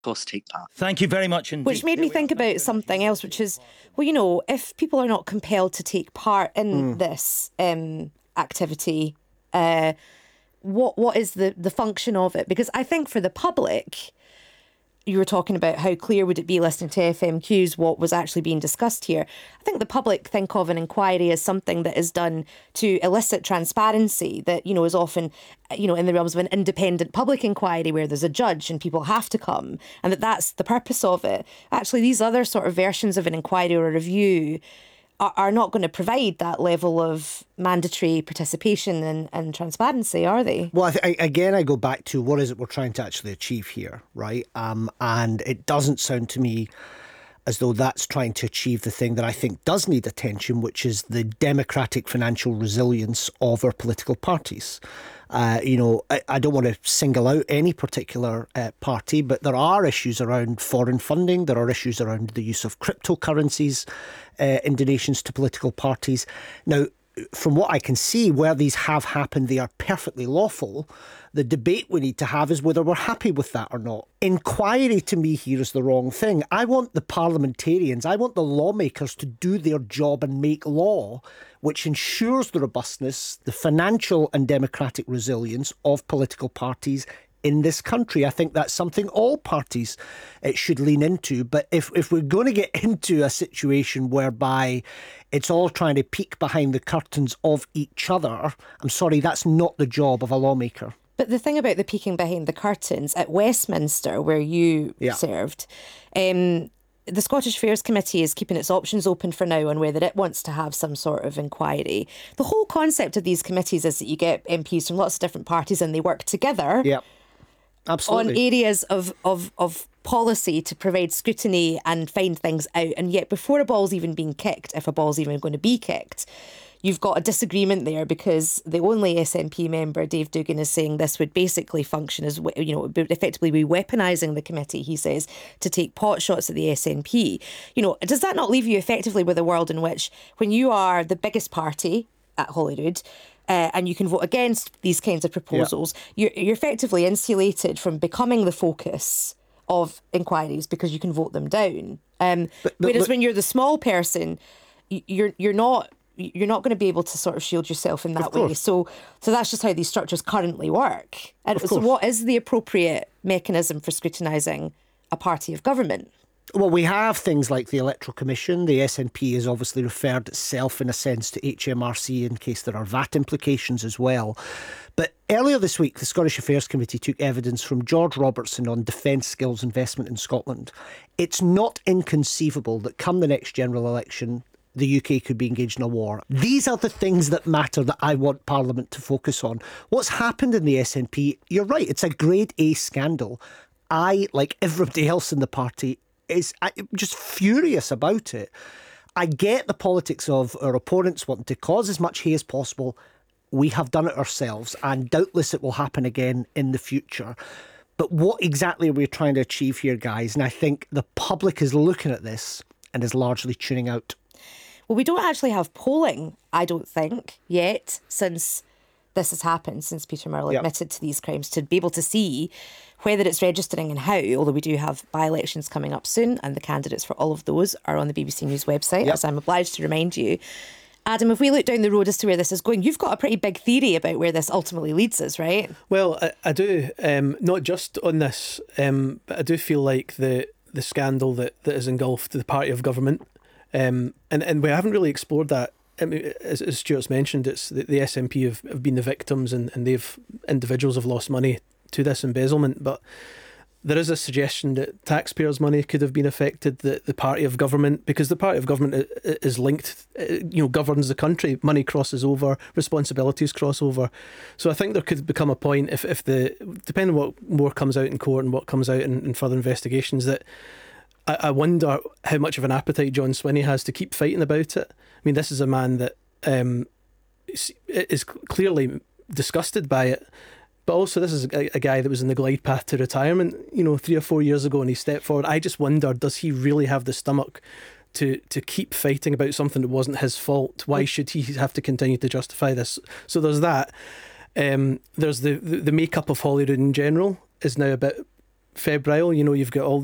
course take part. Thank you very much indeed. Which made me think about something else, which is, if people are not compelled to take part in this activity, what is the function of it? Because I think for the public, you were talking about how clear would it be listening to FMQs what was actually being discussed here. I think the public think of an inquiry as something that is done to elicit transparency that, is often, in the realms of an independent public inquiry where there's a judge and people have to come, and that's the purpose of it. Actually, these other sort of versions of an inquiry or a review are not going to provide that level of mandatory participation and transparency, are they? Well, again, I go back to what is it we're trying to actually achieve here, right? And it doesn't sound to me as though that's trying to achieve the thing that I think does need attention, which is the democratic financial resilience of our political parties. I don't want to single out any particular party, but there are issues around foreign funding. There are issues around the use of cryptocurrencies in donations to political parties. Now, from what I can see, where these have happened, they are perfectly lawful. The debate we need to have is whether we're happy with that or not. Inquiry to me here is the wrong thing. I want the parliamentarians, I want the lawmakers to do their job and make law which ensures the robustness, the financial and democratic resilience of political parties in this country. I think that's something all parties should lean into. But if we're going to get into a situation whereby it's all trying to peek behind the curtains of each other, I'm sorry, that's not the job of a lawmaker. But the thing about the peeking behind the curtains at Westminster, where you served, the Scottish Affairs Committee is keeping its options open for now on whether it wants to have some sort of inquiry. The whole concept of these committees is that you get MPs from lots of different parties and they work together. Yep. Absolutely. On areas of policy to provide scrutiny and find things out. And yet before a ball's even being kicked, if a ball's even going to be kicked, you've got a disagreement there because the only SNP member, Dave Duggan, is saying this would basically function as, it would effectively be weaponising the committee, he says, to take pot shots at the SNP. Does that not leave you effectively with a world in which when you are the biggest party at Holyrood, and you can vote against these kinds of proposals, you're effectively insulated from becoming the focus of inquiries because you can vote them down. Whereas when you're the small person, you're not going to be able to sort of shield yourself in that way. So that's just how these structures currently work. And so what is the appropriate mechanism for scrutinising a party of government? Well, we have things like the Electoral Commission. The SNP has obviously referred itself in a sense to HMRC in case there are VAT implications as well. But earlier this week, the Scottish Affairs Committee took evidence from George Robertson on defence skills investment in Scotland. It's not inconceivable that come the next general election, the UK could be engaged in a war. These are the things that matter that I want Parliament to focus on. What's happened in the SNP, you're right, it's a grade A scandal. I, like everybody else in the party, is just furious about it. I get the politics of our opponents wanting to cause as much hay as possible. We have done it ourselves, and doubtless it will happen again in the future. But what exactly are we trying to achieve here, guys? And I think the public is looking at this and is largely tuning out. Well, we don't actually have polling, I don't think, yet, since this has happened, since Peter Murrell admitted to these crimes, to be able to see whether it's registering and how, although we do have by-elections coming up soon, and the candidates for all of those are on the BBC News website, as I'm obliged to remind you. Adam, if we look down the road as to where this is going, you've got a pretty big theory about where this ultimately leads us, right? Well, I do, not just on this, but I do feel like the scandal that has engulfed the party of government, and we haven't really explored that. I mean, as Stuart's mentioned, it's the SNP have been the victims, and individuals have lost money to this embezzlement, but there is a suggestion that taxpayers' money could have been affected, the party of government, because the party of government is linked, governs the country, money crosses over, responsibilities cross over. So I think there could become a point if depending on what more comes out in court and what comes out in further investigations, that I wonder how much of an appetite John Swinney has to keep fighting about it. I mean, this is a man that is clearly disgusted by it. But also, this is a guy that was in the glide path to retirement, 3 or 4 years ago, and he stepped forward. I just wonder, does he really have the stomach to keep fighting about something that wasn't his fault? Why should he have to continue to justify this? So there's that. There's the makeup of Holyrood in general is now a bit febrile. You know, you've got all